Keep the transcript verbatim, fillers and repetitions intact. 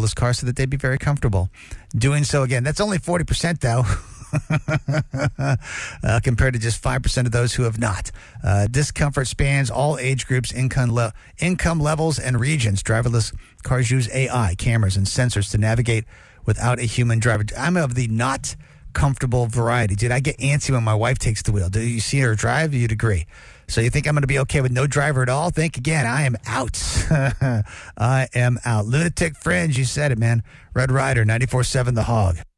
driverless car so that they'd be very comfortable doing so. Again, that's only forty percent, though. uh, compared to just five percent of those who have not. Uh, discomfort spans all age groups, income, le- income levels, and regions. Driverless cars use A I, cameras, and sensors to navigate without a human driver. I'm of the not comfortable variety. Dude, I get antsy when my wife takes the wheel. Do you see her drive? You'd agree. So you think I'm going to be okay with no driver at all? Think again. I am out. I am out. Lunatic Fringe, you said it, man. Red Rider, ninety-four seven The Hog.